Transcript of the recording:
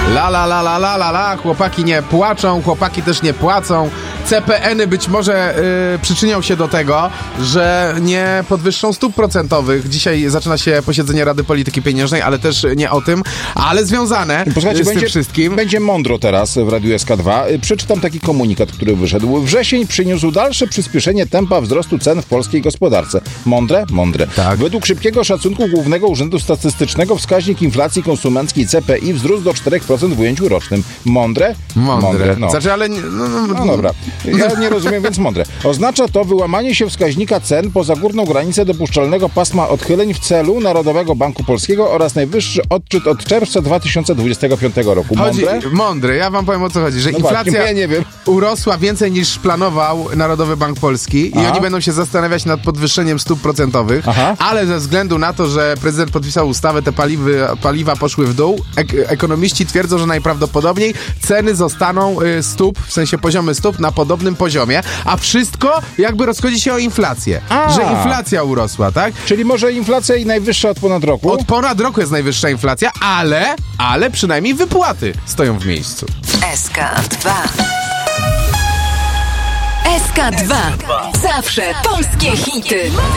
Chłopaki nie płaczą, chłopaki też nie płacą. CPN-y być może przyczynią się do tego, że nie podwyższą stóp procentowych. Dzisiaj zaczyna się posiedzenie Rady Polityki Pieniężnej, ale też nie o tym, ale związane z tym wszystkim. Będzie mądro teraz w Radiu SK2. Przeczytam taki komunikat, który wyszedł. Wrzesień przyniósł dalsze przyspieszenie tempa wzrostu cen w polskiej gospodarce. Mądre? Mądre. Tak. Według szybkiego szacunku Głównego Urzędu Statystycznego wskaźnik inflacji konsumenckiej CPI wzrósł do 4% w ujęciu rocznym. Mądre? Mądre. No. Znaczy, ale... No dobra. Ja nie rozumiem, więc mądre. Oznacza to wyłamanie się wskaźnika cen poza górną granicę dopuszczalnego pasma odchyleń w celu Narodowego Banku Polskiego oraz najwyższy odczyt od czerwca 2025 roku. Mądre? Mądre. Ja wam powiem, o co chodzi. Że inflacja ja nie wiem. urosła więcej niż planował Narodowy Bank Polski i oni będą się zastanawiać nad podwyższeniem stóp procentowych, ale ze względu na to, że prezydent podpisał ustawę, te paliwa poszły w dół, ekonomiści twierdzą, że najprawdopodobniej ceny zostaną stóp, w sensie poziomy stóp na podobnym poziomie, a wszystko jakby rozchodzi się o inflację. Że inflacja urosła, tak? Czyli może inflacja i najwyższa od ponad roku? Od ponad roku jest najwyższa inflacja, ale przynajmniej wypłaty stoją w miejscu. SK2. SK2. Zawsze polskie hity.